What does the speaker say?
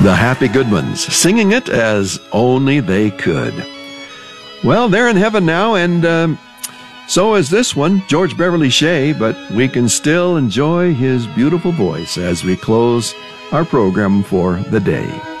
The Happy Goodmans, singing it as only they could. Well, they're in heaven now, and so is this one, George Beverly Shea, but we can still enjoy his beautiful voice as we close our program for the day.